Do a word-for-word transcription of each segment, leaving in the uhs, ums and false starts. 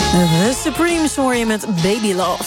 The Supremes hoor je met Baby Love.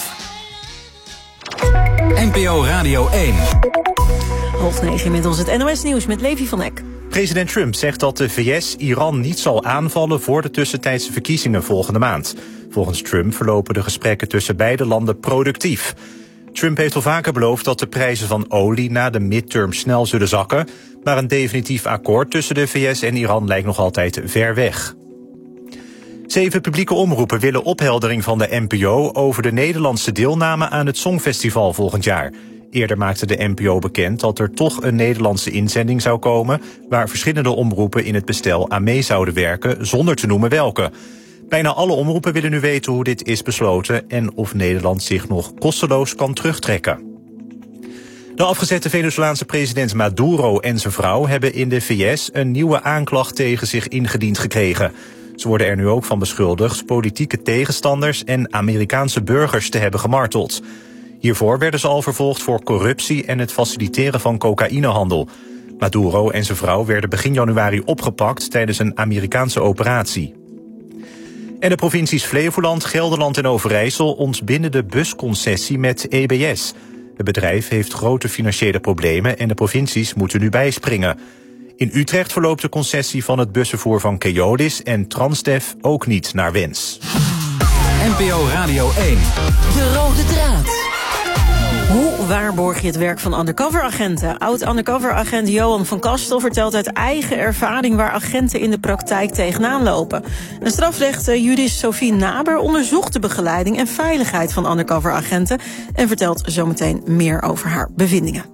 N P O Radio één. Half negen inmiddels het N O S-nieuws met Levi van Eck. President Trump zegt dat de V S Iran niet zal aanvallen voor de tussentijdse verkiezingen volgende maand. Volgens Trump verlopen de gesprekken tussen beide landen productief. Trump heeft al vaker beloofd dat de prijzen van olie na de midterm snel zullen zakken, maar een definitief akkoord tussen de V S en Iran lijkt nog altijd ver weg. Zeven publieke omroepen willen opheldering van de N P O over de Nederlandse deelname aan het Songfestival volgend jaar. Eerder maakte de N P O bekend dat er toch een Nederlandse inzending zou komen, waar verschillende omroepen in het bestel aan mee zouden werken, zonder te noemen welke. Bijna alle omroepen willen nu weten hoe dit is besloten en of Nederland zich nog kosteloos kan terugtrekken. De afgezette Venezolaanse president Maduro en zijn vrouw hebben in de V S een nieuwe aanklacht tegen zich ingediend gekregen. Ze worden er nu ook van beschuldigd politieke tegenstanders en Amerikaanse burgers te hebben gemarteld. Hiervoor werden ze al vervolgd voor corruptie en het faciliteren van cocaïnehandel. Maduro en zijn vrouw werden begin januari opgepakt tijdens een Amerikaanse operatie. En de provincies Flevoland, Gelderland en Overijssel ontbinden de busconcessie met E B S. Het bedrijf heeft grote financiële problemen en de provincies moeten nu bijspringen. In Utrecht verloopt de concessie van het bussenvoer van Keolis en Transdev ook niet naar wens. N P O Radio één. De rode draad. Hoe waarborg je het werk van undercoveragenten? Oud-undercoveragent Johan van Kastel vertelt uit eigen ervaring waar agenten in de praktijk tegenaan lopen. Een strafrechtjurist Sophie Naber onderzocht de begeleiding en veiligheid van undercoveragenten en vertelt zometeen meer over haar bevindingen.